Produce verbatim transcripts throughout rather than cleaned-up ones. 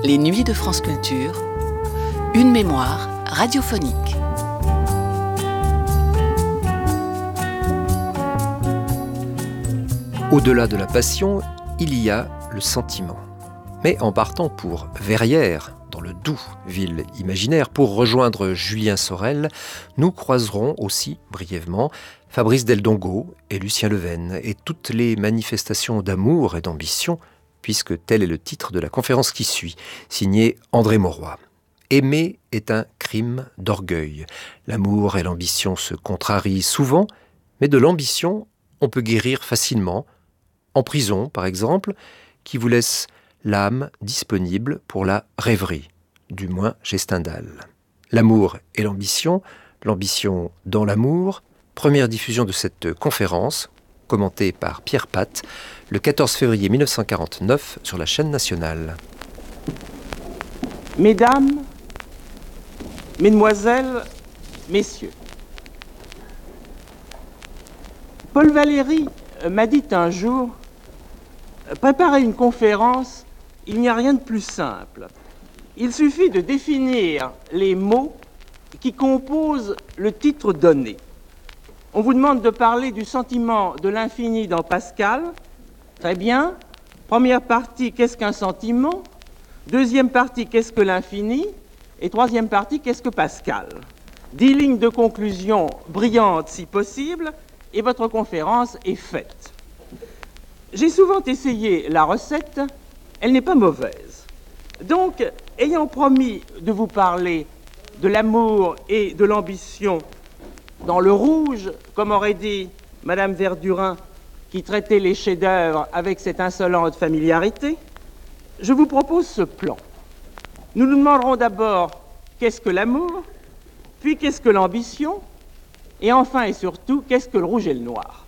Les Nuits de France Culture, une mémoire radiophonique. Au-delà de la passion, il y a le sentiment. Mais en partant pour Verrières, dans le Doubs, ville imaginaire, pour rejoindre Julien Sorel, nous croiserons aussi, brièvement, Fabrice Del Dongo et Lucien Leven, et toutes les manifestations d'amour et d'ambition, puisque tel est le titre de la conférence qui suit, signée André Mauroy. Aimer est un crime d'orgueil. L'amour et l'ambition se contrarient souvent, mais de l'ambition, on peut guérir facilement, en prison par exemple, qui vous laisse l'âme disponible pour la rêverie, du moins chez Stendhal. L'amour et l'ambition, l'ambition dans l'amour, première diffusion de cette conférence, commentée par Pierre Pat, le quatorze février mille neuf cent quarante-neuf sur la chaîne nationale. Mesdames, Mesdemoiselles, Messieurs, Paul Valéry m'a dit un jour: préparer une conférence, il n'y a rien de plus simple. Il suffit de définir les mots qui composent le titre donné. On vous demande de parler du sentiment de l'infini dans Pascal. Très bien. Première partie, qu'est-ce qu'un sentiment? Deuxième partie, qu'est-ce que l'infini? Et troisième partie, qu'est-ce que Pascal? Dix lignes de conclusion brillantes si possible, et votre conférence est faite. J'ai souvent essayé la recette, elle n'est pas mauvaise. Donc, ayant promis de vous parler de l'amour et de l'ambition dans le rouge, comme aurait dit Madame Verdurin, qui traitait les chefs-d'œuvre avec cette insolente familiarité, je vous propose ce plan. Nous nous demanderons d'abord qu'est-ce que l'amour, puis qu'est-ce que l'ambition, et enfin et surtout, qu'est-ce que le rouge et le noir.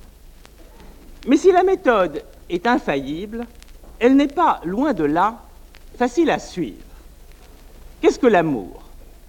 Mais si la méthode est infaillible, elle n'est pas, loin de là, facile à suivre. Qu'est-ce que l'amour?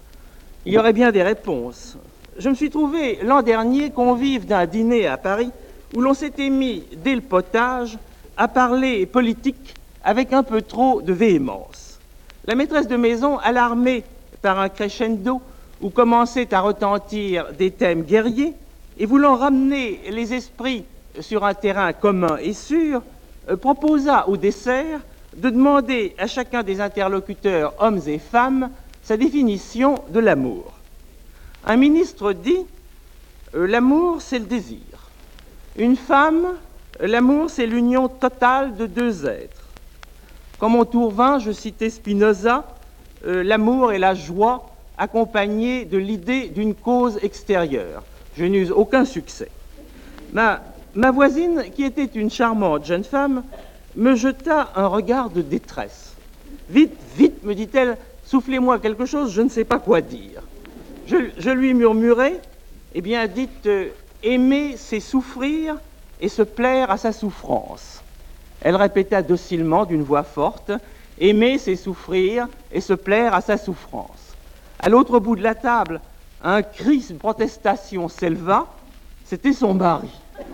Il y aurait bien des réponses. Je me suis trouvé l'an dernier convive d'un dîner à Paris où l'on s'était mis, dès le potage, à parler politique avec un peu trop de véhémence. La maîtresse de maison, alarmée par un crescendo où commençaient à retentir des thèmes guerriers et voulant ramener les esprits sur un terrain commun et sûr, euh, proposa au dessert de demander à chacun des interlocuteurs, hommes et femmes, sa définition de l'amour. Un ministre dit euh, « l'amour, c'est le désir ». Une femme, euh, l'amour, c'est l'union totale de deux êtres. Comme mon Tourvin, je citais Spinoza, euh, l'amour est la joie accompagnée de l'idée d'une cause extérieure. Je n'eus aucun succès. Ma, ma voisine, qui était une charmante jeune femme, me jeta un regard de détresse. « Vite, vite, me dit-elle, soufflez-moi quelque chose, je ne sais pas quoi dire. » Je, je lui murmurai, eh bien, dites, euh, aimer, c'est souffrir et se plaire à sa souffrance. Elle répéta docilement d'une voix forte, aimer, c'est souffrir et se plaire à sa souffrance. À l'autre bout de la table, un cri de protestation s'éleva, c'était son mari.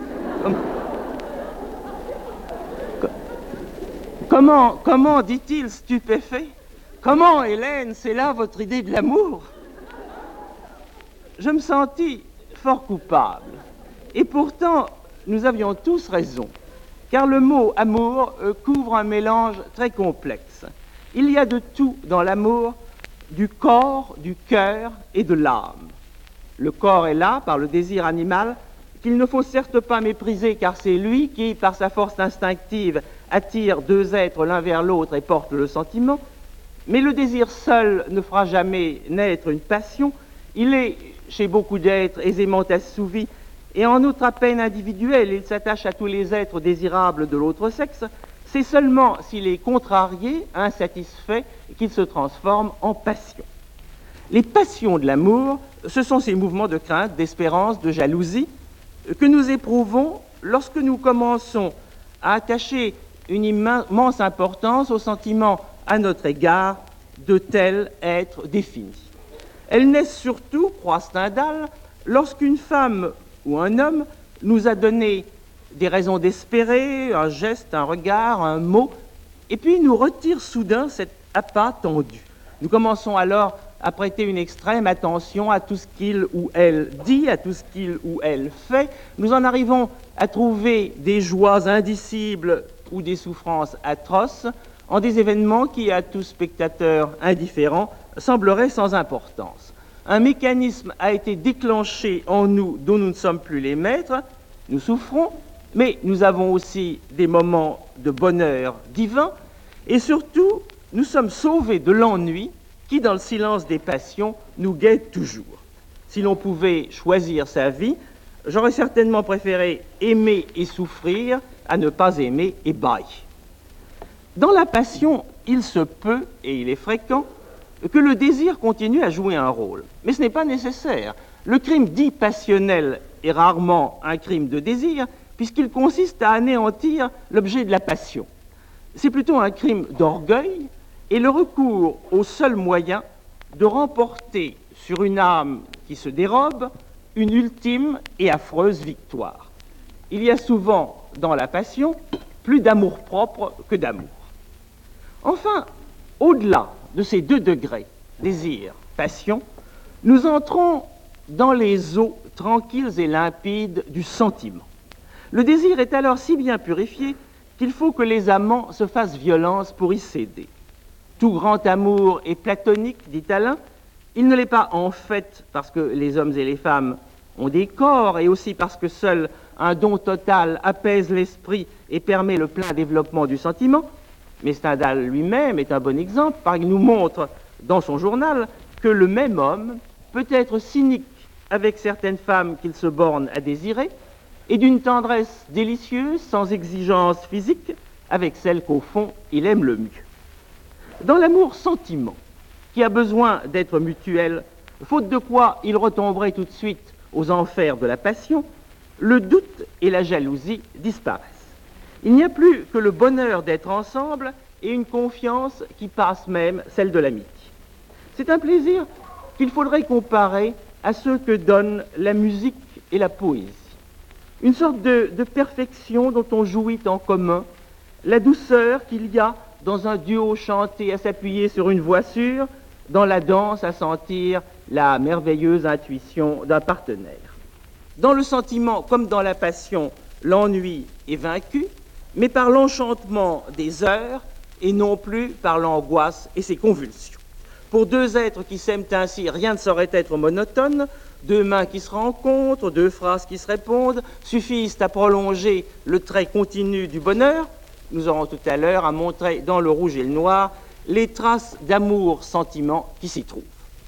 Comment, comment, dit-il, stupéfait, comment, Hélène, c'est là votre idée de l'amour? Je me sentis fort coupable. Et pourtant, nous avions tous raison, car le mot amour euh, couvre un mélange très complexe. Il y a de tout dans l'amour, du corps, du cœur et de l'âme. Le corps est là par le désir animal, qu'il ne faut certes pas mépriser, car c'est lui qui, par sa force instinctive, attire deux êtres l'un vers l'autre et porte le sentiment. Mais le désir seul ne fera jamais naître une passion. Il est, chez beaucoup d'êtres, aisément assouvi, et en outre à peine individuel, il s'attache à tous les êtres désirables de l'autre sexe. C'est seulement s'il est contrarié, insatisfait, qu'il se transforme en passion. Les passions de l'amour, ce sont ces mouvements de crainte, d'espérance, de jalousie, que nous éprouvons lorsque nous commençons à attacher une immense importance au sentiment à notre égard de tel être défini. Elles naissent surtout, croit Stendhal, lorsqu'une femme ou un homme nous a donné des raisons d'espérer, un geste, un regard, un mot, et puis nous retire soudain cette à pas tendu. Nous commençons alors à prêter une extrême attention à tout ce qu'il ou elle dit, à tout ce qu'il ou elle fait. Nous en arrivons à trouver des joies indicibles ou des souffrances atroces en des événements qui, à tout spectateur indifférent, sembleraient sans importance. Un mécanisme a été déclenché en nous dont nous ne sommes plus les maîtres. Nous souffrons, mais nous avons aussi des moments de bonheur divin, et surtout, nous sommes sauvés de l'ennui qui, dans le silence des passions, nous guette toujours. Si l'on pouvait choisir sa vie, j'aurais certainement préféré aimer et souffrir à ne pas aimer et bailler. Dans la passion, il se peut, et il est fréquent, que le désir continue à jouer un rôle. Mais ce n'est pas nécessaire. Le crime dit passionnel est rarement un crime de désir, puisqu'il consiste à anéantir l'objet de la passion. C'est plutôt un crime d'orgueil et le recours au seul moyen de remporter sur une âme qui se dérobe une ultime et affreuse victoire. Il y a souvent dans la passion plus d'amour-propre que d'amour. Enfin, au-delà de ces deux degrés, désir, passion, nous entrons dans les eaux tranquilles et limpides du sentiment. Le désir est alors si bien purifié qu'il faut que les amants se fassent violence pour y céder. Tout grand amour est platonique, dit Alain. Il ne l'est pas en fait parce que les hommes et les femmes ont des corps et aussi parce que seul un don total apaise l'esprit et permet le plein développement du sentiment. Mais Stendhal lui-même est un bon exemple, car il nous montre dans son journal que le même homme peut être cynique avec certaines femmes qu'il se borne à désirer et d'une tendresse délicieuse, sans exigence physique, avec celle qu'au fond il aime le mieux. Dans l'amour-sentiment, qui a besoin d'être mutuel, faute de quoi il retomberait tout de suite aux enfers de la passion, le doute et la jalousie disparaissent. Il n'y a plus que le bonheur d'être ensemble et une confiance qui passe même celle de l'amitié. C'est un plaisir qu'il faudrait comparer à ce que donnent la musique et la poésie. Une sorte de, de perfection dont on jouit en commun, la douceur qu'il y a dans un duo chanté à s'appuyer sur une voix sûre, dans la danse à sentir la merveilleuse intuition d'un partenaire. Dans le sentiment comme dans la passion, l'ennui est vaincu, mais par l'enchantement des heures et non plus par l'angoisse et ses convulsions. Pour deux êtres qui s'aiment ainsi, rien ne saurait être monotone. Deux mains qui se rencontrent, deux phrases qui se répondent, suffisent à prolonger le trait continu du bonheur. Nous aurons tout à l'heure à montrer dans le rouge et le noir les traces d'amour-sentiment qui s'y trouvent.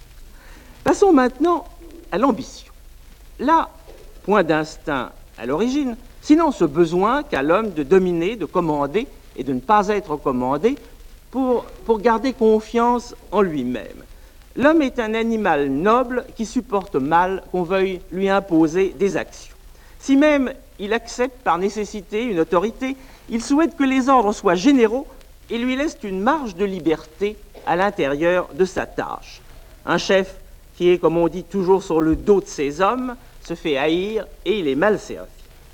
Passons maintenant à l'ambition. Là, point d'instinct à l'origine, sinon ce besoin qu'a l'homme de dominer, de commander et de ne pas être commandé pour, pour garder confiance en lui-même. L'homme est un animal noble qui supporte mal qu'on veuille lui imposer des actions. Si même il accepte par nécessité une autorité, il souhaite que les ordres soient généraux et lui laissent une marge de liberté à l'intérieur de sa tâche. Un chef qui est, comme on dit, toujours sur le dos de ses hommes, se fait haïr et il est mal servi.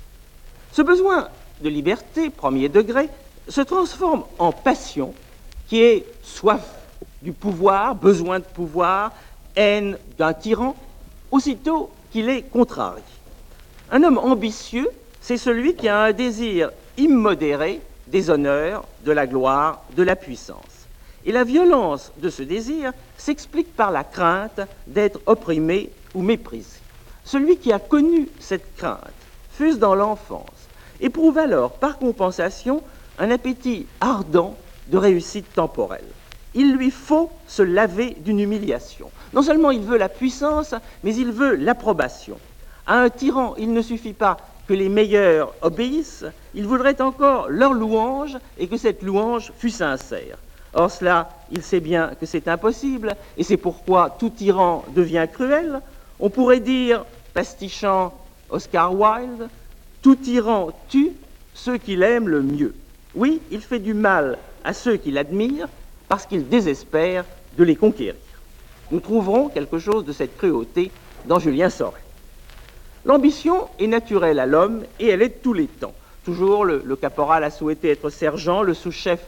Ce besoin de liberté, premier degré, se transforme en passion qui est soif du pouvoir, besoin de pouvoir, haine d'un tyran, aussitôt qu'il est contrarié. Un homme ambitieux, c'est celui qui a un désir immodéré des honneurs, de la gloire, de la puissance. Et la violence de ce désir s'explique par la crainte d'être opprimé ou méprisé. Celui qui a connu cette crainte, fût-ce dans l'enfance, éprouve alors, par compensation, un appétit ardent de réussite temporelle. Il lui faut se laver d'une humiliation. Non seulement il veut la puissance, mais il veut l'approbation. À un tyran, il ne suffit pas que les meilleurs obéissent, il voudrait encore leur louange et que cette louange fût sincère. Or cela, il sait bien que c'est impossible et c'est pourquoi tout tyran devient cruel. On pourrait dire, pastichant Oscar Wilde, tout tyran tue ceux qu'il aime le mieux. Oui, il fait du mal à ceux qui l'admirent parce qu'il désespère de les conquérir. Nous trouverons quelque chose de cette cruauté dans Julien Sorel. L'ambition est naturelle à l'homme et elle est de tous les temps. Toujours, le, le caporal a souhaité être sergent, le sous-chef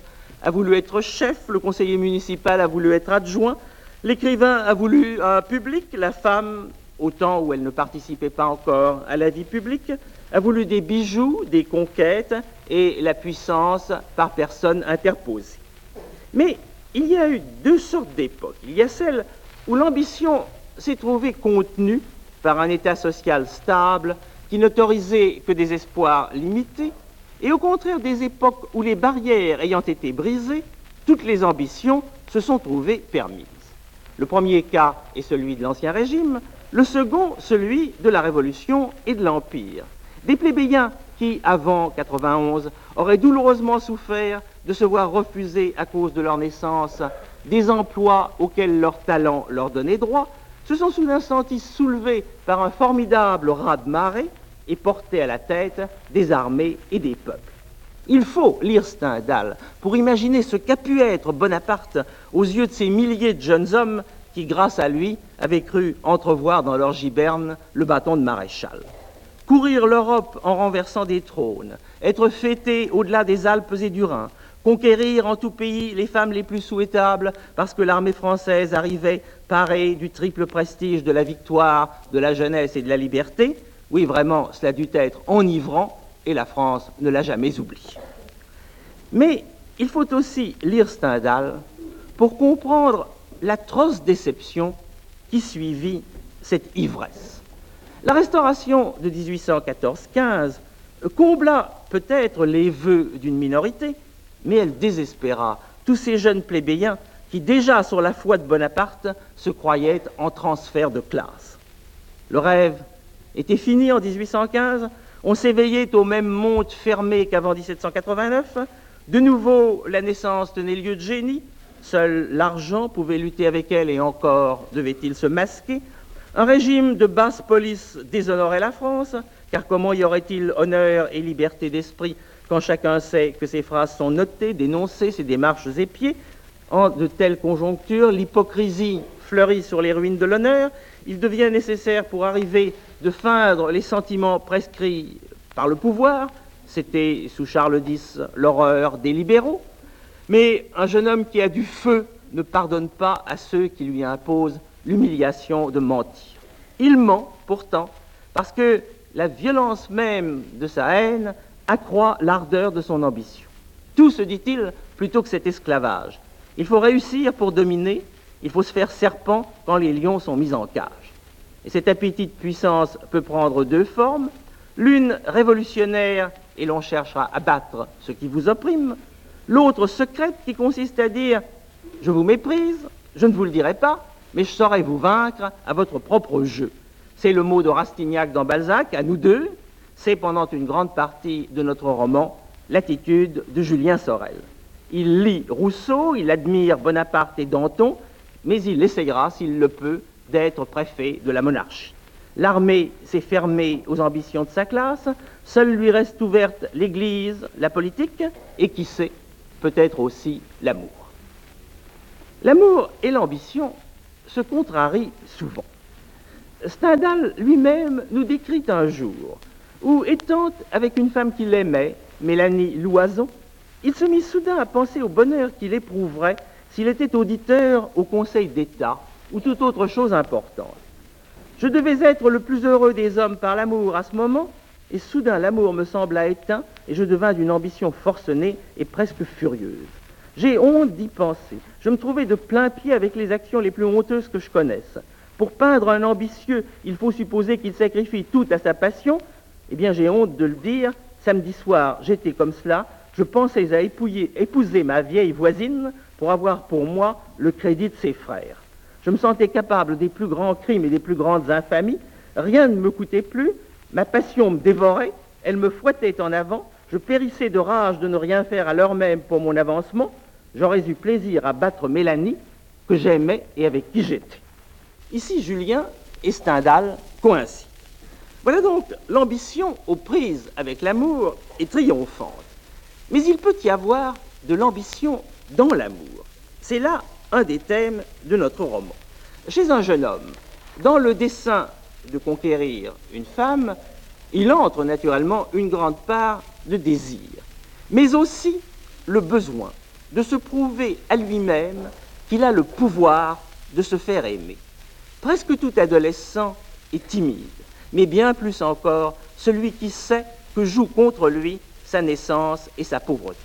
a voulu être chef, le conseiller municipal a voulu être adjoint, l'écrivain a voulu un public, la femme, au temps où elle ne participait pas encore à la vie publique, a voulu des bijoux, des conquêtes et la puissance par personne interposée. Mais il y a eu deux sortes d'époques. Il y a celle où l'ambition s'est trouvée contenue par un état social stable qui n'autorisait que des espoirs limités, et au contraire des époques où les barrières ayant été brisées, toutes les ambitions se sont trouvées permises. Le premier cas est celui de l'Ancien Régime, le second celui de la Révolution et de l'Empire. Des plébéiens qui, avant quatre-vingt-onze, auraient douloureusement souffert de se voir refuser à cause de leur naissance des emplois auxquels leur talent leur donnait droit, se sont soudain sentis soulevés par un formidable raz-de-marée et portés à la tête des armées et des peuples. Il faut lire Stendhal pour imaginer ce qu'a pu être Bonaparte aux yeux de ces milliers de jeunes hommes qui, grâce à lui, avaient cru entrevoir dans leur giberne le bâton de maréchal. Courir l'Europe en renversant des trônes, être fêté au-delà des Alpes et du Rhin, conquérir en tout pays les femmes les plus souhaitables parce que l'armée française arrivait parée du triple prestige de la victoire, de la jeunesse et de la liberté, oui, vraiment, cela dut être enivrant et la France ne l'a jamais oublié. Mais il faut aussi lire Stendhal pour comprendre l'atroce déception qui suivit cette ivresse. La Restauration de dix-huit cent quatorze quinze combla peut-être les vœux d'une minorité, mais elle désespéra tous ces jeunes plébéiens qui, déjà sur la foi de Bonaparte, se croyaient en transfert de classe. Le rêve était fini en dix-huit cent quinze, on s'éveillait au même monde fermé qu'avant dix-sept cent quatre-vingt-neuf, de nouveau la naissance tenait lieu de génie, seul l'argent pouvait lutter avec elle et encore devait-il se masquer. Un régime de basse police déshonorait la France, car comment y aurait-il honneur et liberté d'esprit quand chacun sait que ces phrases sont notées, dénoncées, ces démarches épiées. En de telles conjonctures, l'hypocrisie fleurit sur les ruines de l'honneur. Il devient nécessaire pour arriver de feindre les sentiments prescrits par le pouvoir. C'était, sous Charles X, l'horreur des libéraux. Mais un jeune homme qui a du feu ne pardonne pas à ceux qui lui imposent l'humiliation de mentir. Il ment, pourtant, parce que la violence même de sa haine accroît l'ardeur de son ambition. Tout, se dit-il, plutôt que cet esclavage. Il faut réussir pour dominer, il faut se faire serpent quand les lions sont mis en cage. Et cet appétit de puissance peut prendre deux formes, l'une révolutionnaire, et l'on cherchera à battre ce qui vous opprime, l'autre secrète, qui consiste à dire « je vous méprise, je ne vous le dirai pas, mais je saurai vous vaincre à votre propre jeu ». C'est le mot de Rastignac dans Balzac, à nous deux, c'est pendant une grande partie de notre roman l'attitude de Julien Sorel. Il lit Rousseau, il admire Bonaparte et Danton, mais il essayera, s'il le peut, d'être préfet de la monarchie. L'armée s'est fermée aux ambitions de sa classe, seule lui reste ouverte l'Église, la politique, et qui sait, peut-être aussi l'amour. L'amour et l'ambition se contrarient souvent. Stendhal lui-même nous décrit un jour où, étant avec une femme qu'il aimait, Mélanie Loison, il se mit soudain à penser au bonheur qu'il éprouverait s'il était auditeur au Conseil d'État ou toute autre chose importante. Je devais être le plus heureux des hommes par l'amour à ce moment, et soudain l'amour me sembla éteint et je devins d'une ambition forcenée et presque furieuse. J'ai honte d'y penser. Je me trouvais de plain pied avec les actions les plus honteuses que je connaisse. Pour peindre un ambitieux, il faut supposer qu'il sacrifie tout à sa passion. Eh bien, j'ai honte de le dire. Samedi soir, j'étais comme cela. Je pensais à épouiller, épouser ma vieille voisine pour avoir pour moi le crédit de ses frères. Je me sentais capable des plus grands crimes et des plus grandes infamies. Rien ne me coûtait plus. Ma passion me dévorait. Elle me fouettait en avant. Je périssais de rage de ne rien faire à l'heure même pour mon avancement. J'aurais eu plaisir à battre Mélanie, que j'aimais et avec qui j'étais. Ici, Julien et Stendhal coïncident. Voilà donc l'ambition aux prises avec l'amour est triomphante. Mais il peut y avoir de l'ambition dans l'amour. C'est là un des thèmes de notre roman. Chez un jeune homme, dans le dessein de conquérir une femme, il entre naturellement une grande part de désir, mais aussi le besoin de se prouver à lui-même qu'il a le pouvoir de se faire aimer. Presque tout adolescent est timide, mais bien plus encore celui qui sait que joue contre lui sa naissance et sa pauvreté.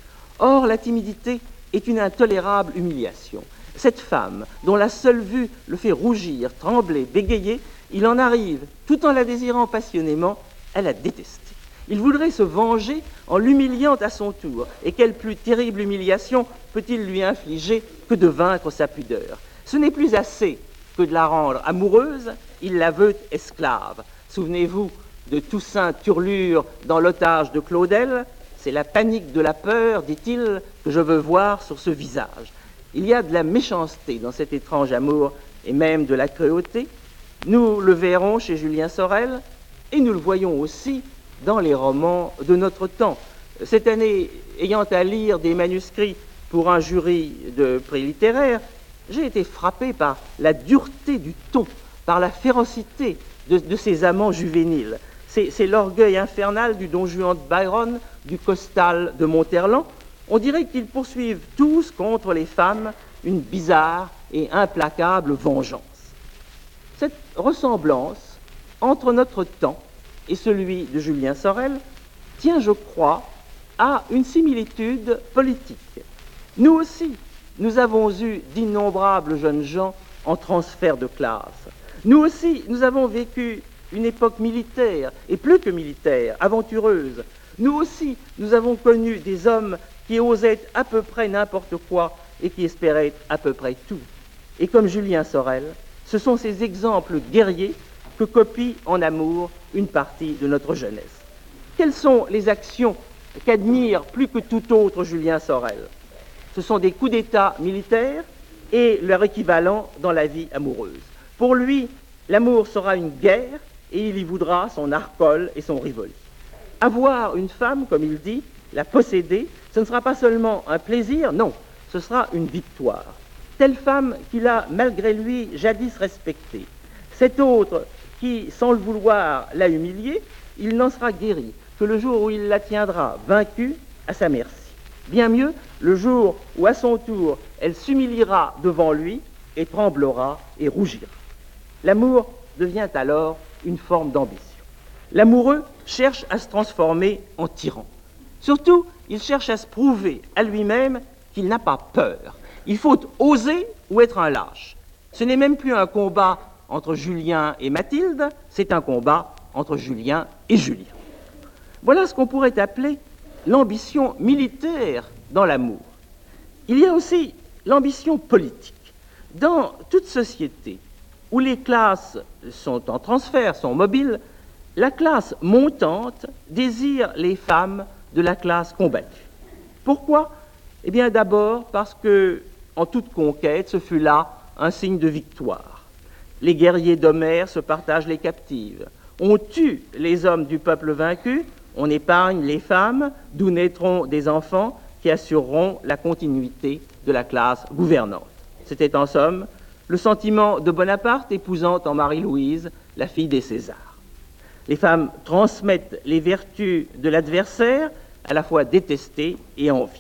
Or, la timidité est une intolérable humiliation. Cette femme, dont la seule vue le fait rougir, trembler, bégayer, il en arrive, tout en la désirant passionnément, à la détester. Il voudrait se venger en l'humiliant à son tour. Et quelle plus terrible humiliation peut-il lui infliger que de vaincre sa pudeur? Ce n'est plus assez que de la rendre amoureuse, il la veut esclave. Souvenez-vous de Toussaint Turlure dans L'otage de Claudel. C'est la panique de la peur, dit-il, que je veux voir sur ce visage. Il y a de la méchanceté dans cet étrange amour et même de la cruauté. Nous le verrons chez Julien Sorel et nous le voyons aussi dans les romans de notre temps. Cette année, ayant à lire des manuscrits pour un jury de prix littéraire, j'ai été frappé par la dureté du ton, par la férocité de, de ces amants juvéniles. C'est, c'est l'orgueil infernal du Don Juan de Byron, du Costal de Monterland. On dirait qu'ils poursuivent tous contre les femmes une bizarre et implacable vengeance. Cette ressemblance entre notre temps et celui de Julien Sorel tient, je crois, à une similitude politique. Nous aussi, nous avons eu d'innombrables jeunes gens en transfert de classe. Nous aussi, nous avons vécu une époque militaire, et plus que militaire, aventureuse. Nous aussi, nous avons connu des hommes qui osaient à peu près n'importe quoi et qui espéraient à peu près tout. Et comme Julien Sorel, ce sont ces exemples guerriers que copie en amour une partie de notre jeunesse. Quelles sont les actions qu'admire plus que tout autre Julien Sorel? Ce sont des coups d'État militaires et leur équivalent dans la vie amoureuse. Pour lui, l'amour sera une guerre et il y voudra son Arcole et son Rivoli. Avoir une femme, comme il dit, la posséder, ce ne sera pas seulement un plaisir, non, ce sera une victoire. Telle femme qu'il a, malgré lui, jadis respectée. Cette autre qui, sans le vouloir, l'a humilié, il n'en sera guéri que le jour où il la tiendra vaincue à sa merci. Bien mieux, le jour où, à son tour, elle s'humiliera devant lui et tremblera et rougira. L'amour devient alors une forme d'ambition. L'amoureux cherche à se transformer en tyran. Surtout, il cherche à se prouver à lui-même qu'il n'a pas peur. Il faut oser ou être un lâche. Ce n'est même plus un combat entre Julien et Mathilde, c'est un combat entre Julien et Julien. Voilà ce qu'on pourrait appeler l'ambition militaire dans l'amour. Il y a aussi l'ambition politique. Dans toute société où les classes sont en transfert, sont mobiles, la classe montante désire les femmes de la classe combattue. Pourquoi? Eh bien d'abord parce que, en toute conquête, ce fut là un signe de victoire. Les guerriers d'Homère se partagent les captives. On tue les hommes du peuple vaincu, on épargne les femmes, d'où naîtront des enfants qui assureront la continuité de la classe gouvernante. C'était en somme le sentiment de Bonaparte épousant en Marie-Louise la fille des Césars. Les femmes transmettent les vertus de l'adversaire, à la fois détestées et enviées.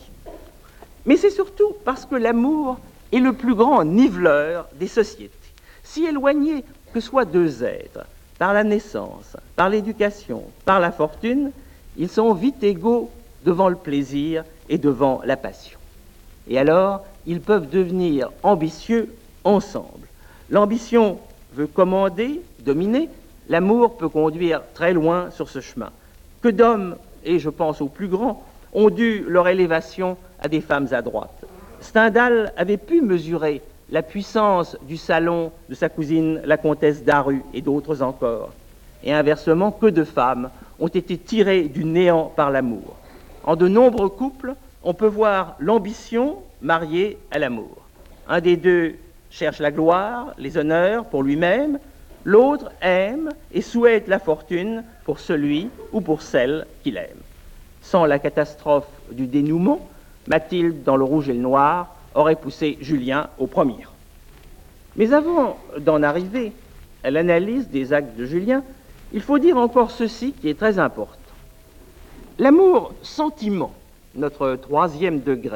Mais c'est surtout parce que l'amour est le plus grand niveleur des sociétés. Si éloignés que soient deux êtres, par la naissance, par l'éducation, par la fortune, ils sont vite égaux devant le plaisir et devant la passion. Et alors, ils peuvent devenir ambitieux ensemble. L'ambition veut commander, dominer, l'amour peut conduire très loin sur ce chemin. Que d'hommes, et je pense aux plus grands, ont dû leur élévation à des femmes adroites. Stendhal avait pu mesurer la puissance du salon de sa cousine la comtesse Daru et d'autres encore. Et inversement, que de femmes ont été tirées du néant par l'amour. En de nombreux couples, on peut voir l'ambition mariée à l'amour. Un des deux cherche la gloire, les honneurs pour lui-même, l'autre aime et souhaite la fortune pour celui ou pour celle qu'il aime. Sans la catastrophe du dénouement, Mathilde, dans Le Rouge et le Noir, aurait poussé Julien au premier rang. Mais avant d'en arriver à l'analyse des actes de Julien, il faut dire encore ceci qui est très important. L'amour-sentiment, notre troisième degré,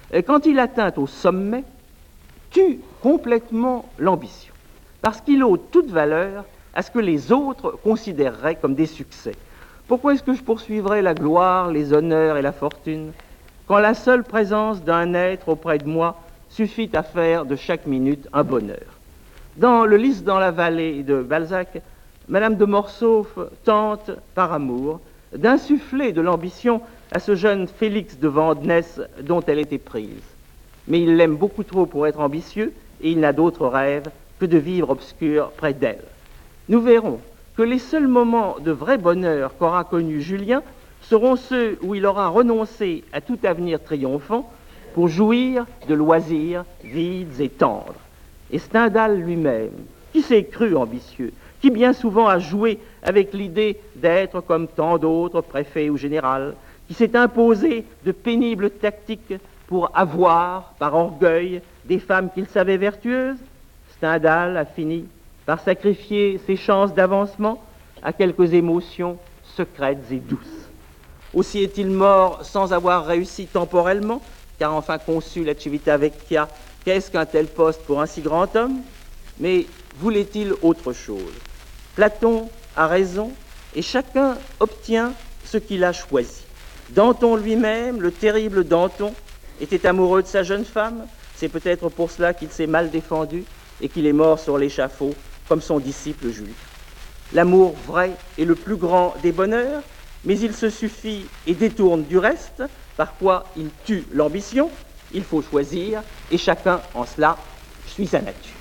quand il atteint au sommet, tue complètement l'ambition, parce qu'il ôte toute valeur à ce que les autres considéreraient comme des succès. Pourquoi est-ce que je poursuivrais la gloire, les honneurs et la fortune, quand la seule présence d'un être auprès de moi suffit à faire de chaque minute un bonheur? Dans Le Lys dans la vallée de Balzac, Madame de Morsauf tente, par amour, d'insuffler de l'ambition à ce jeune Félix de Vandenesse dont elle était prise. Mais il l'aime beaucoup trop pour être ambitieux et il n'a d'autre rêve que de vivre obscur près d'elle. Nous verrons que les seuls moments de vrai bonheur qu'aura connu Julien seront ceux où il aura renoncé à tout avenir triomphant pour jouir de loisirs vides et tendres. Et Stendhal lui-même, qui s'est cru ambitieux, qui bien souvent a joué avec l'idée d'être comme tant d'autres, préfets ou général, qui s'est imposé de pénibles tactiques pour avoir, par orgueil, des femmes qu'il savait vertueuses, Stendhal a fini par sacrifier ses chances d'avancement à quelques émotions secrètes et douces. Aussi est-il mort sans avoir réussi temporellement, car enfin conçu la Civita Vecchia, qu'est-ce qu'un tel poste pour un si grand homme? Mais voulait-il autre chose? Platon a raison, et chacun obtient ce qu'il a choisi. Danton lui-même, le terrible Danton, était amoureux de sa jeune femme. C'est peut-être pour cela qu'il s'est mal défendu et qu'il est mort sur l'échafaud, comme son disciple Julien. L'amour vrai est le plus grand des bonheurs, mais il se suffit et détourne du reste, par quoi il tue l'ambition. Il faut choisir, et chacun en cela suit sa nature.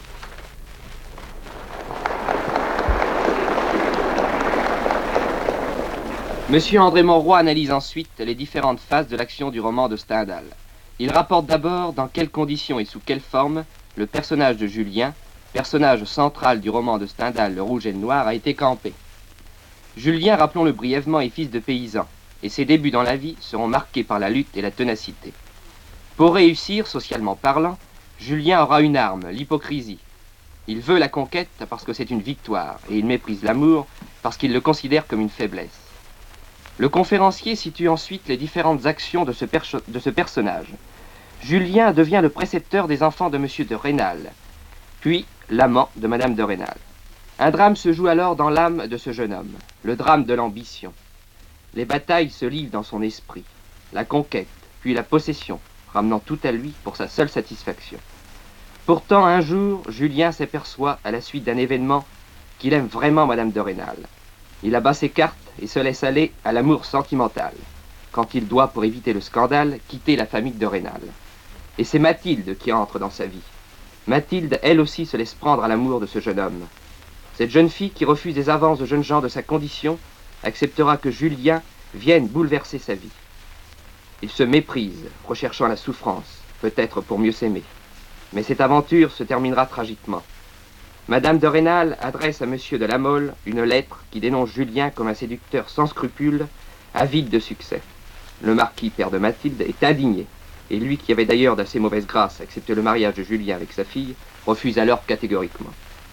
Monsieur André Monroy analyse ensuite les différentes phases de l'action du roman de Stendhal. Il rapporte d'abord dans quelles conditions et sous quelle forme le personnage de Julien, personnage central du roman de Stendhal, Le Rouge et le Noir, a été campé. Julien, rappelons-le brièvement, est fils de paysan, et ses débuts dans la vie seront marqués par la lutte et la ténacité. Pour réussir, socialement parlant, Julien aura une arme, l'hypocrisie. Il veut la conquête parce que c'est une victoire, et il méprise l'amour parce qu'il le considère comme une faiblesse. Le conférencier situe ensuite les différentes actions de ce, de ce personnage. Julien devient le précepteur des enfants de Monsieur de Rênal, puis l'amant de Madame de Rênal. Un drame se joue alors dans l'âme de ce jeune homme, le drame de l'ambition. Les batailles se livrent dans son esprit, la conquête, puis la possession, ramenant tout à lui pour sa seule satisfaction. Pourtant, un jour, Julien s'aperçoit, à la suite d'un événement, qu'il aime vraiment Madame de Rênal. Il abat ses cartes et se laisse aller à l'amour sentimental, quand il doit, pour éviter le scandale, quitter la famille de Rênal. Et c'est Mathilde qui entre dans sa vie. Mathilde, elle aussi, se laisse prendre à l'amour de ce jeune homme. Cette jeune fille qui refuse des avances de jeunes gens de sa condition acceptera que Julien vienne bouleverser sa vie. Il se méprise, recherchant la souffrance, peut-être pour mieux s'aimer. Mais cette aventure se terminera tragiquement. Madame de Rênal adresse à Monsieur de La Mole une lettre qui dénonce Julien comme un séducteur sans scrupules, avide de succès. Le marquis, père de Mathilde, est indigné, et lui qui avait d'ailleurs d'assez mauvaise grâce accepté le mariage de Julien avec sa fille, refuse alors catégoriquement.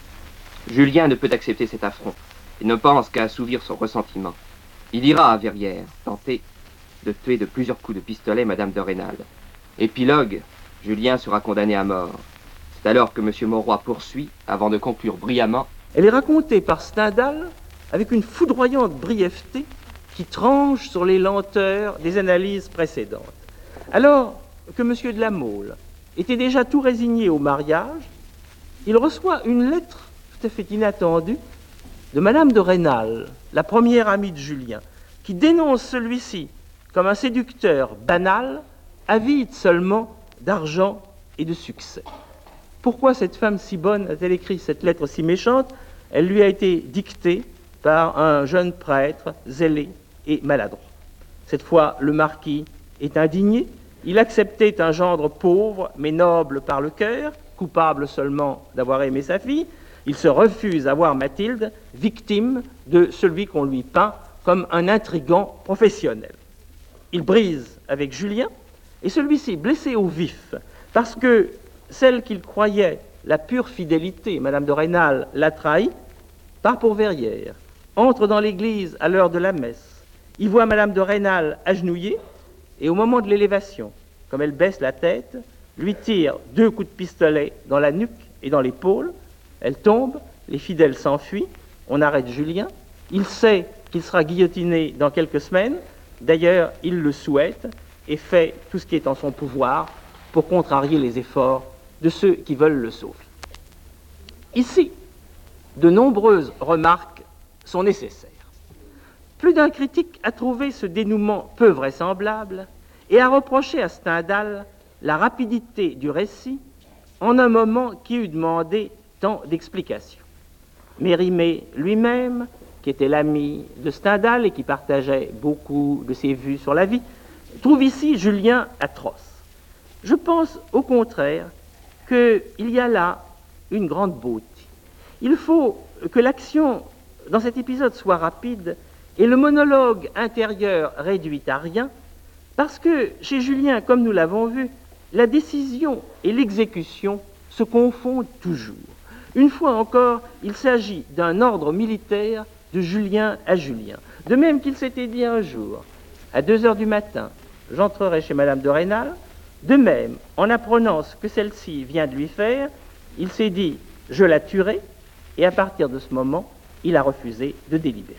Julien ne peut accepter cet affront, et ne pense qu'à assouvir son ressentiment. Il ira à Verrières, tenter de tuer de plusieurs coups de pistolet Madame de Rênal. Épilogue, Julien sera condamné à mort. C'est alors que Monsieur Monroy poursuit, avant de conclure brillamment. Elle est racontée par Stendhal avec une foudroyante brièveté qui tranche sur les lenteurs des analyses précédentes. Alors que Monsieur de La Mole était déjà tout résigné au mariage, il reçoit une lettre tout à fait inattendue de Madame de Rênal, la première amie de Julien, qui dénonce celui-ci comme un séducteur banal, avide seulement d'argent et de succès. Pourquoi cette femme si bonne a-t-elle écrit cette lettre si méchante? Elle lui a été dictée par un jeune prêtre zélé et maladroit. Cette fois, le marquis est indigné. Il acceptait un gendre pauvre, mais noble par le cœur, coupable seulement d'avoir aimé sa fille. Il se refuse à voir Mathilde, victime de celui qu'on lui peint comme un intrigant professionnel. Il brise avec Julien, et celui-ci, blessé au vif, parce que celle qu'il croyait la pure fidélité, Madame de Rênal, l'a trahi, part pour Verrières, entre dans l'église à l'heure de la messe. Il voit Madame de Rênal agenouillée, et au moment de l'élévation, comme elle baisse la tête, lui tire deux coups de pistolet dans la nuque et dans l'épaule. Elle tombe, les fidèles s'enfuient, on arrête Julien. Il sait qu'il sera guillotiné dans quelques semaines. D'ailleurs, il le souhaite et fait tout ce qui est en son pouvoir pour contrarier les efforts de ceux qui veulent le sauver. Ici, de nombreuses remarques sont nécessaires. Plus d'un critique a trouvé ce dénouement peu vraisemblable et a reproché à Stendhal la rapidité du récit en un moment qui eût demandé tant d'explications. Mérimée lui-même, qui était l'ami de Stendhal et qui partageait beaucoup de ses vues sur la vie, trouve ici Julien atroce. Je pense au contraire qu'il y a là une grande beauté. Il faut que l'action dans cet épisode soit rapide et le monologue intérieur réduit à rien, parce que chez Julien, comme nous l'avons vu, la décision et l'exécution se confondent toujours. Une fois encore, il s'agit d'un ordre militaire de Julien à Julien. De même qu'il s'était dit un jour, à deux heures du matin, j'entrerai chez Madame de Rênal. De même, en apprenant ce que celle-ci vient de lui faire, il s'est dit, je la tuerai, et à partir de ce moment, il a refusé de délibérer.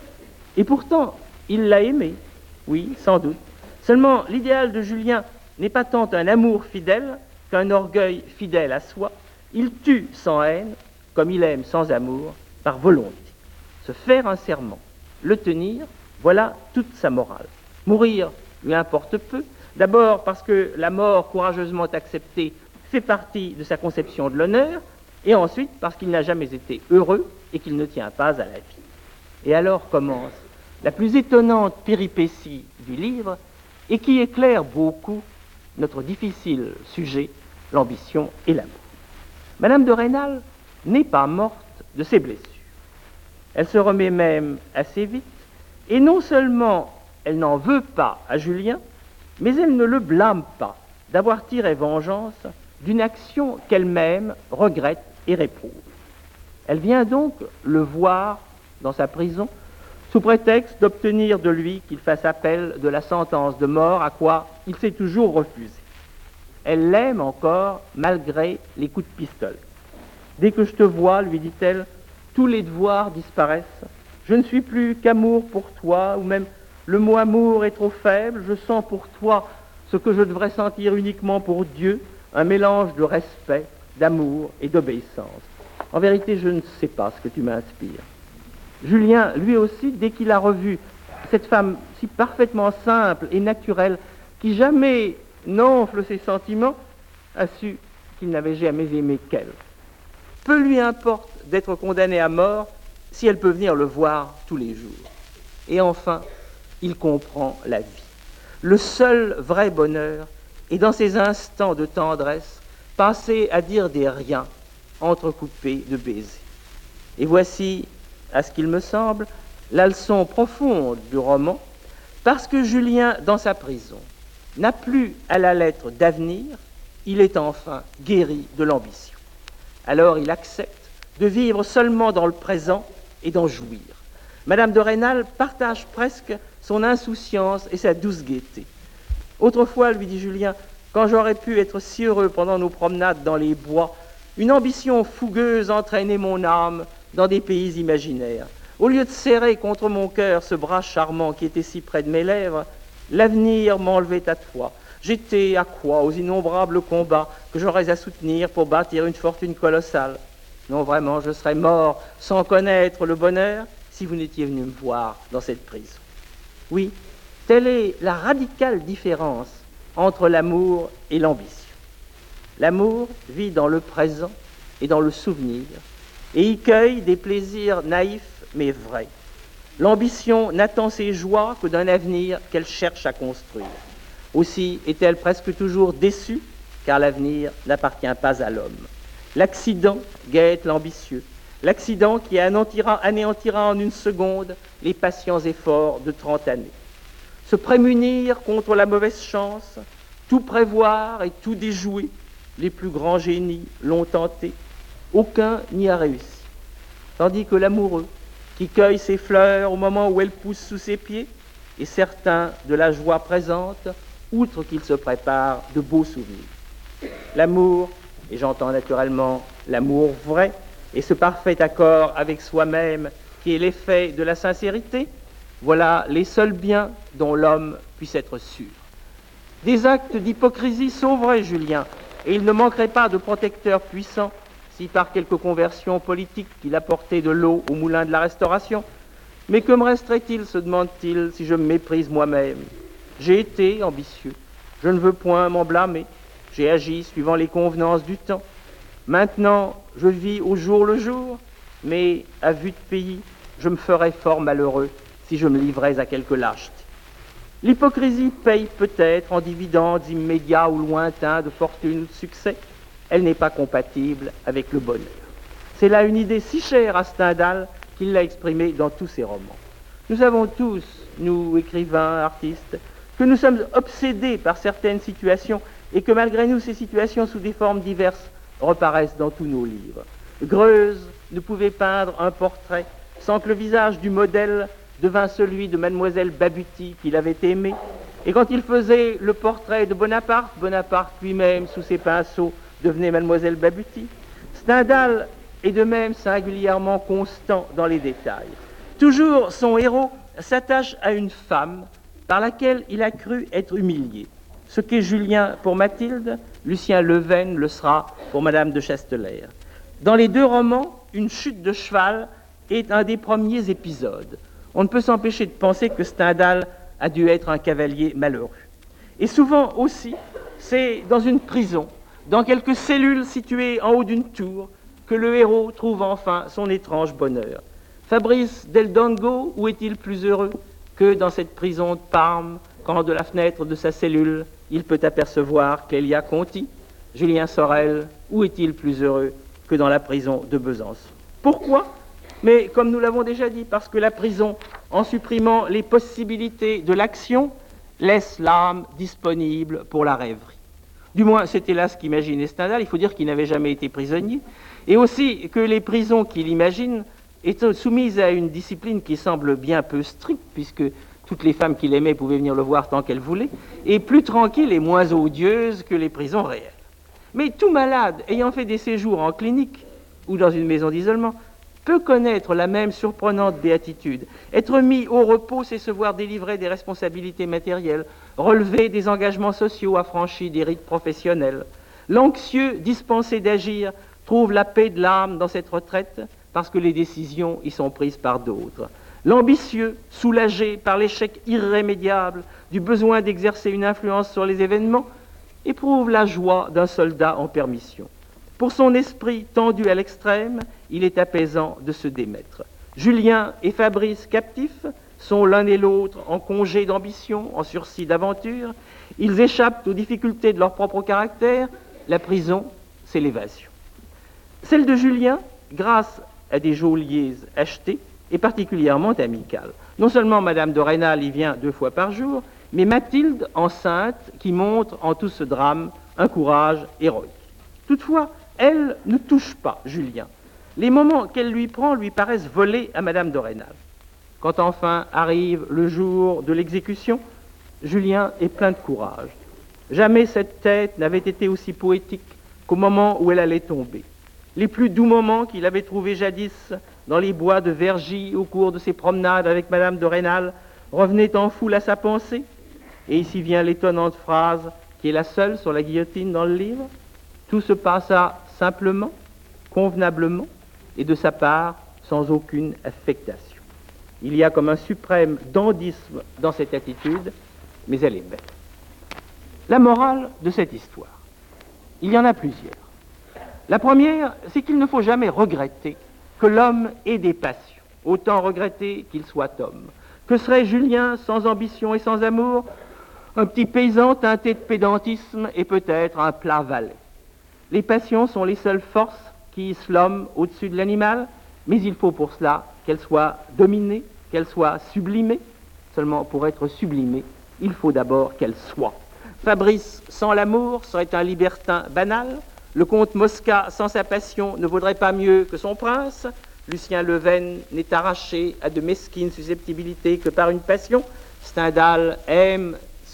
Et pourtant, il l'a aimée, oui, sans doute. Seulement, l'idéal de Julien n'est pas tant un amour fidèle qu'un orgueil fidèle à soi. Il tue sans haine, comme il aime sans amour, par volonté. Se faire un serment, le tenir, voilà toute sa morale. Mourir lui importe peu, d'abord parce que la mort courageusement acceptée fait partie de sa conception de l'honneur, et ensuite parce qu'il n'a jamais été heureux et qu'il ne tient pas à la vie. Et alors commence la plus étonnante péripétie du livre et qui éclaire beaucoup notre difficile sujet, l'ambition et l'amour. Madame de Rênal n'est pas morte de ses blessures. Elle se remet même assez vite, et non seulement elle n'en veut pas à Julien, mais elle ne le blâme pas d'avoir tiré vengeance d'une action qu'elle-même regrette et réprouve. Elle vient donc le voir dans sa prison sous prétexte d'obtenir de lui qu'il fasse appel de la sentence de mort à quoi il s'est toujours refusé. Elle l'aime encore malgré les coups de pistolet. Dès que je te vois, lui dit-elle, tous les devoirs disparaissent. Je ne suis plus qu'amour pour toi, ou même le mot amour est trop faible. Je sens pour toi ce que je devrais sentir uniquement pour Dieu, un mélange de respect, d'amour et d'obéissance. En vérité, je ne sais pas ce que tu m'inspires. Julien, lui aussi, dès qu'il a revu cette femme si parfaitement simple et naturelle, qui jamais n'enfle ses sentiments, a su qu'il n'avait jamais aimé qu'elle. Peu lui importe d'être condamné à mort si elle peut venir le voir tous les jours. Et enfin, il comprend la vie. Le seul vrai bonheur est dans ces instants de tendresse, passés à dire des riens, entrecoupés de baisers. Et voici, à ce qu'il me semble, la leçon profonde du roman, parce que Julien, dans sa prison, n'a plus à la lettre d'avenir, il est enfin guéri de l'ambition. Alors il accepte de vivre seulement dans le présent et d'en jouir. Madame de Rênal partage presque son insouciance et sa douce gaieté. Autrefois, lui dit Julien, quand j'aurais pu être si heureux pendant nos promenades dans les bois, une ambition fougueuse entraînait mon âme dans des pays imaginaires. Au lieu de serrer contre mon cœur ce bras charmant qui était si près de mes lèvres, l'avenir m'enlevait à toi. J'étais à quoi aux innombrables combats que j'aurais à soutenir pour bâtir une fortune colossale. Non, vraiment, je serais mort sans connaître le bonheur si vous n'étiez venu me voir dans cette prison. Oui, telle est la radicale différence entre l'amour et l'ambition. L'amour vit dans le présent et dans le souvenir et y cueille des plaisirs naïfs mais vrais. L'ambition n'attend ses joies que d'un avenir qu'elle cherche à construire. Aussi est-elle presque toujours déçue, car l'avenir n'appartient pas à l'homme. L'accident guette l'ambitieux, l'accident qui anéantira, anéantira en une seconde les patients efforts de trente années. Se prémunir contre la mauvaise chance, tout prévoir et tout déjouer, les plus grands génies l'ont tenté, aucun n'y a réussi. Tandis que l'amoureux, qui cueille ses fleurs au moment où elles poussent sous ses pieds, est certain de la joie présente, outre qu'il se prépare de beaux souvenirs. L'amour, et j'entends naturellement l'amour vrai, et ce parfait accord avec soi-même qui est l'effet de la sincérité, voilà les seuls biens dont l'homme puisse être sûr. Des actes d'hypocrisie sauveraient Julien, et il ne manquerait pas de protecteurs puissants si par quelque conversion politique il apportait de l'eau au moulin de la Restauration. Mais que me resterait-il, se demande-t-il, si je me méprise moi-même? J'ai été ambitieux, je ne veux point m'en blâmer, j'ai agi suivant les convenances du temps. Maintenant, je vis au jour le jour, mais à vue de pays, je me ferais fort malheureux si je me livrais à quelque lâcheté. L'hypocrisie paye peut-être en dividendes immédiats ou lointains de fortune ou de succès. Elle n'est pas compatible avec le bonheur. C'est là une idée si chère à Stendhal qu'il l'a exprimée dans tous ses romans. Nous savons tous, nous écrivains, artistes, que nous sommes obsédés par certaines situations et que malgré nous, ces situations sous des formes diverses reparaissent dans tous nos livres. Greuze ne pouvait peindre un portrait sans que le visage du modèle devint celui de mademoiselle Babuti qu'il avait aimé. Et quand il faisait le portrait de Bonaparte, Bonaparte lui-même, sous ses pinceaux, devenait mademoiselle Babuti. Stendhal est de même singulièrement constant dans les détails. Toujours son héros s'attache à une femme par laquelle il a cru être humilié. Ce qu'est Julien pour Mathilde, Lucien Leven le sera pour Madame de Chastelair. Dans les deux romans, une chute de cheval est un des premiers épisodes. On ne peut s'empêcher de penser que Stendhal a dû être un cavalier malheureux. Et souvent aussi, c'est dans une prison, dans quelques cellules situées en haut d'une tour, que le héros trouve enfin son étrange bonheur. Fabrice Del Dongo, où est-il plus heureux que dans cette prison de Parme, quand de la fenêtre de sa cellule, il peut apercevoir Clélia Conti? Julien Sorel, où est-il plus heureux que dans la prison de Besançon? Pourquoi? Mais comme nous l'avons déjà dit, parce que la prison, en supprimant les possibilités de l'action, laisse l'âme disponible pour la rêverie. Du moins, c'était là ce qu'imaginait Stendhal. Il faut dire qu'il n'avait jamais été prisonnier. Et aussi que les prisons qu'il imagine étaient soumises à une discipline qui semble bien peu stricte, puisque toutes les femmes qu'il aimait pouvaient venir le voir tant qu'elles voulaient, et plus tranquille et moins odieuse que les prisons réelles. Mais tout malade ayant fait des séjours en clinique ou dans une maison d'isolement peut connaître la même surprenante béatitude. Être mis au repos, c'est se voir délivrer des responsabilités matérielles, relever des engagements sociaux, affranchis des rites professionnels. L'anxieux, dispensé d'agir, trouve la paix de l'âme dans cette retraite parce que les décisions y sont prises par d'autres. L'ambitieux, soulagé par l'échec irrémédiable du besoin d'exercer une influence sur les événements, éprouve la joie d'un soldat en permission. Pour son esprit tendu à l'extrême, il est apaisant de se démettre. Julien et Fabrice, captifs, sont l'un et l'autre en congé d'ambition, en sursis d'aventure. Ils échappent aux difficultés de leur propre caractère. La prison, c'est l'évasion. Celle de Julien, grâce à des geôliers achetés, est particulièrement amicale. Non seulement Madame de Rênal y vient deux fois par jour, mais Mathilde, enceinte, qui montre en tout ce drame un courage héroïque. Toutefois, elle ne touche pas Julien. Les moments qu'elle lui prend lui paraissent volés à Madame de Rênal. Quand enfin arrive le jour de l'exécution, Julien est plein de courage. Jamais cette tête n'avait été aussi poétique qu'au moment où elle allait tomber. Les plus doux moments qu'il avait trouvés jadis dans les bois de Vergy au cours de ses promenades avec Madame de Rênal revenaient en foule à sa pensée. Et ici vient l'étonnante phrase qui est la seule sur la guillotine dans le livre. Tout se passa simplement, convenablement, et de sa part, sans aucune affectation. Il y a comme un suprême dandysme dans cette attitude, mais elle est belle. La morale de cette histoire, il y en a plusieurs. La première, c'est qu'il ne faut jamais regretter que l'homme ait des passions, autant regretter qu'il soit homme. Que serait Julien sans ambition et sans amour? Un petit paysan teinté de pédantisme et peut-être un plat valet. Les passions sont les seules forces qui hissent l'homme au-dessus de l'animal, mais il faut pour cela qu'elles soient dominées, qu'elles soient sublimées. Seulement pour être sublimées, il faut d'abord qu'elles soient. Fabrice sans l'amour serait un libertin banal. Le comte Mosca sans sa passion ne vaudrait pas mieux que son prince. Lucien Leven n'est arraché à de mesquines susceptibilités que par une passion. Stendhal aime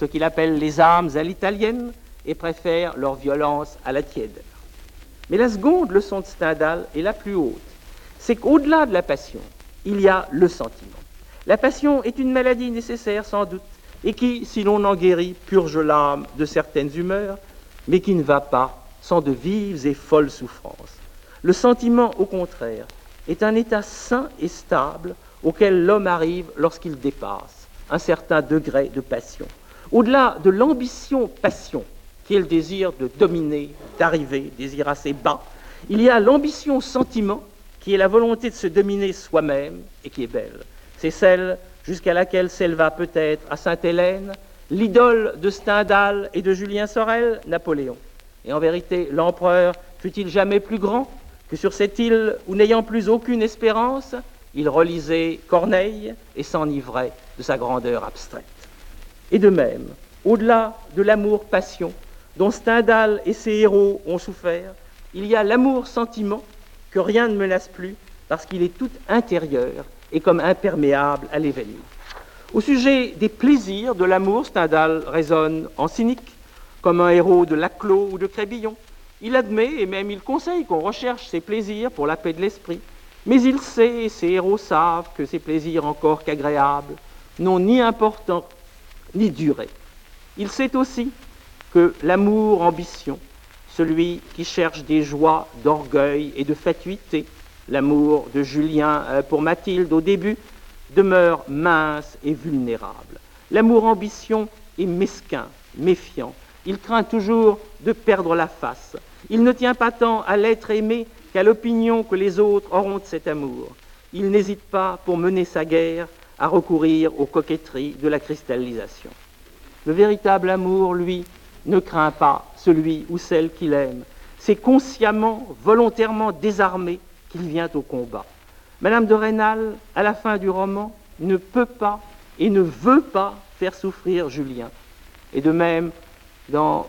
ce qu'il appelle les âmes à l'italienne et préfère leur violence à la tièdeur. Mais la seconde leçon de Stendhal est la plus haute. C'est qu'au-delà de la passion, il y a le sentiment. La passion est une maladie nécessaire sans doute et qui, si l'on en guérit, purge l'âme de certaines humeurs, mais qui ne va pas sans de vives et folles souffrances. Le sentiment, au contraire, est un état sain et stable auquel l'homme arrive lorsqu'il dépasse un certain degré de passion. Au-delà de l'ambition-passion, qui est le désir de dominer, d'arriver, désir assez bas, il y a l'ambition-sentiment, qui est la volonté de se dominer soi-même et qui est belle. C'est celle jusqu'à laquelle s'éleva peut-être à Sainte-Hélène l'idole de Stendhal et de Julien Sorel, Napoléon. Et en vérité, l'empereur fut-il jamais plus grand que sur cette île où, n'ayant plus aucune espérance, il relisait Corneille et s'enivrait de sa grandeur abstraite. Et de même, au-delà de l'amour-passion dont Stendhal et ses héros ont souffert, il y a l'amour-sentiment que rien ne menace plus parce qu'il est tout intérieur et comme imperméable à l'événement. Au sujet des plaisirs de l'amour, Stendhal raisonne en cynique, comme un héros de Laclos ou de Crébillon. Il admet et même il conseille qu'on recherche ces plaisirs pour la paix de l'esprit, mais il sait, et ces héros savent, que ces plaisirs encore qu'agréables n'ont ni importance ni durée. Il sait aussi que l'amour-ambition, celui qui cherche des joies d'orgueil et de fatuité, l'amour de Julien pour Mathilde au début, demeure mince et vulnérable. L'amour-ambition est mesquin, méfiant. Il craint toujours de perdre la face. Il ne tient pas tant à l'être aimé qu'à l'opinion que les autres auront de cet amour. Il n'hésite pas, pour mener sa guerre, à recourir aux coquetteries de la cristallisation. Le véritable amour, lui, ne craint pas celui ou celle qu'il aime. C'est consciemment, volontairement désarmé qu'il vient au combat. Madame de Rênal, à la fin du roman, ne peut pas et ne veut pas faire souffrir Julien. Et de même, dans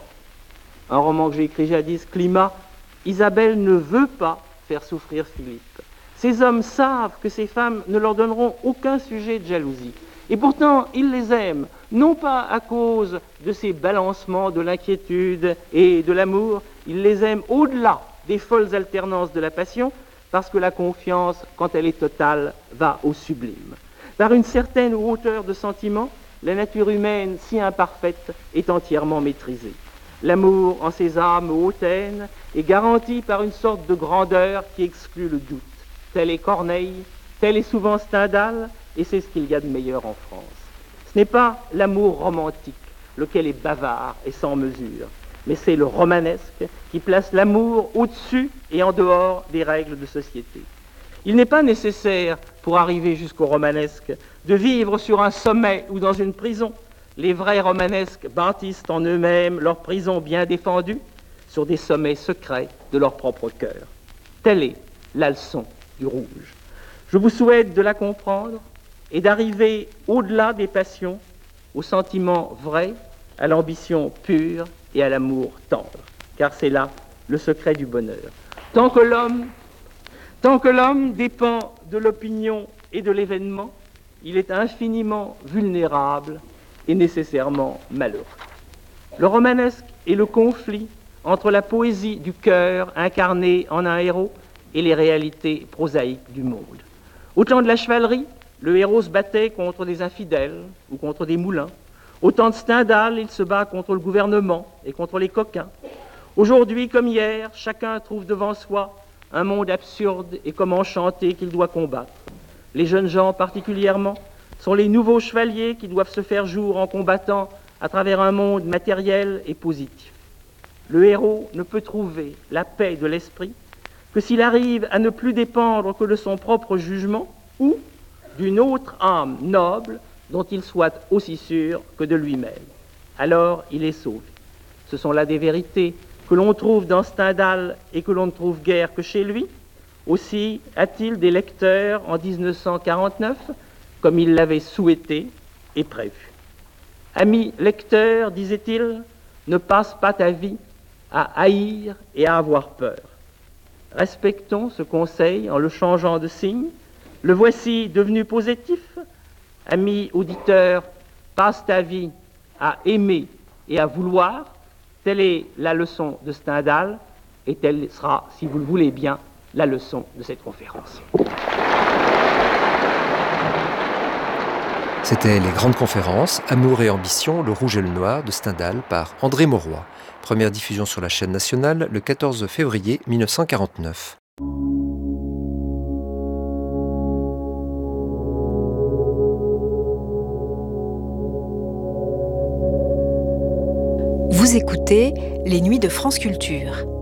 un roman que j'ai écrit jadis, Climat, Isabelle ne veut pas faire souffrir Philippe. Ces hommes savent que ces femmes ne leur donneront aucun sujet de jalousie. Et pourtant, ils les aiment, non pas à cause de ces balancements de l'inquiétude et de l'amour, ils les aiment au-delà des folles alternances de la passion, parce que la confiance, quand elle est totale, va au sublime. Par une certaine hauteur de sentiment, la nature humaine, si imparfaite, est entièrement maîtrisée. L'amour, en ces âmes hautaines, est garanti par une sorte de grandeur qui exclut le doute. Tel est Corneille, tel est souvent Stendhal, et c'est ce qu'il y a de meilleur en France. Ce n'est pas l'amour romantique, lequel est bavard et sans mesure, mais c'est le romanesque qui place l'amour au-dessus et en dehors des règles de société. Il n'est pas nécessaire, pour arriver jusqu'au romanesque, de vivre sur un sommet ou dans une prison. Les vrais romanesques bâtissent en eux-mêmes leur prison bien défendue sur des sommets secrets de leur propre cœur. Telle est la leçon du rouge. Je vous souhaite de la comprendre et d'arriver au-delà des passions, au sentiment vrai, à l'ambition pure et à l'amour tendre, car c'est là le secret du bonheur. Tant que l'homme, tant que l'homme dépend de l'opinion et de l'événement, il est infiniment vulnérable et nécessairement malheureux. Le romanesque est le conflit entre la poésie du cœur incarnée en un héros et les réalités prosaïques du monde. Au temps de la chevalerie, le héros se battait contre des infidèles ou contre des moulins. Au temps de Stendhal, il se bat contre le gouvernement et contre les coquins. Aujourd'hui, comme hier, chacun trouve devant soi un monde absurde et comme enchanté qu'il doit combattre. Les jeunes gens, particulièrement, sont les nouveaux chevaliers qui doivent se faire jour en combattant à travers un monde matériel et positif. Le héros ne peut trouver la paix de l'esprit que s'il arrive à ne plus dépendre que de son propre jugement ou d'une autre âme noble dont il soit aussi sûr que de lui-même. Alors il est sauvé. Ce sont là des vérités que l'on trouve dans Stendhal et que l'on ne trouve guère que chez lui. Aussi a-t-il des lecteurs en dix-neuf cent quarante-neuf, comme il l'avait souhaité et prévu. Ami lecteur, disait-il, ne passe pas ta vie à haïr et à avoir peur. Respectons ce conseil en le changeant de signe. Le voici devenu positif. Ami auditeur, passe ta vie à aimer et à vouloir, telle est la leçon de Stendhal, et telle sera, si vous le voulez bien, la leçon de cette conférence. C'était les grandes conférences Amour et ambition, le rouge et le noir de Stendhal par André Mauroy. Première diffusion sur la chaîne nationale le quatorze février mille neuf cent quarante-neuf. Vous écoutez Les Nuits de France Culture.